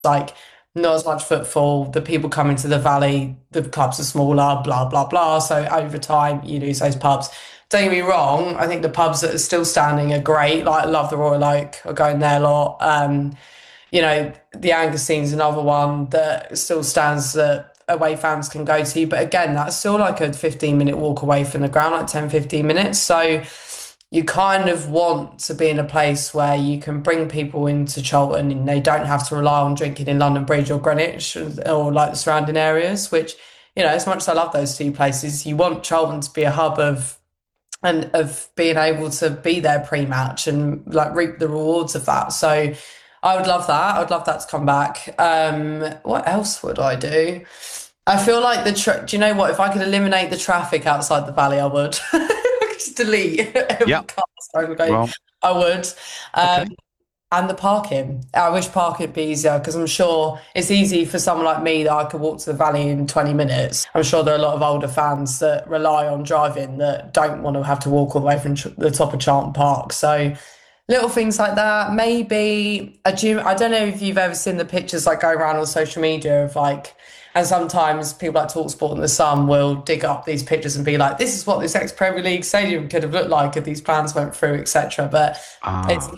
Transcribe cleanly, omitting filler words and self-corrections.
like not as much footfall. The people coming to the valley, the clubs are smaller, blah blah blah. So over time, you lose those pubs. Don't get me wrong. I think the pubs that are still standing are great. Like I love the Royal Oak. I go in there a lot. The Angustine's another one that still stands that away fans can go to. But again, that's still like a 15-minute walk away from the ground, like 10, 15 minutes. So you kind of want to be in a place where you can bring people into Charlton and they don't have to rely on drinking in London Bridge or Greenwich or like the surrounding areas, which, as much as I love those two places, you want Charlton to be a hub of being able to be there pre-match and like reap the rewards of that. So I would love that. I would love that to come back. What else would I do? I feel like do you know what? If I could eliminate the traffic outside the valley, I would. I could just delete every Yeah. car starting going. Well, I would. Um, okay. and the parking. I wish parking would be easier because I'm sure it's easy for someone like me that I could walk to the valley in 20 minutes. I'm sure there are a lot of older fans that rely on driving that don't want to have to walk all the way from the top of Charlton Park. So little things like that. Maybe a gym. I don't know if you've ever seen the pictures like go around on social media of like, and sometimes people like Talksport and The Sun will dig up these pictures and be like, this is what this ex-Premier League stadium could have looked like if these plans went through, etc. But it's Ah.